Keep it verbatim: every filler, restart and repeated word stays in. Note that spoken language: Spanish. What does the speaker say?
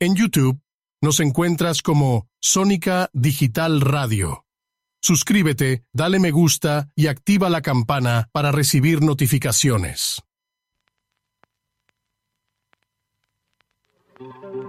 En YouTube nos encuentras como Sónica Digital Radio. Suscríbete, dale me gusta y activa la campana para recibir notificaciones.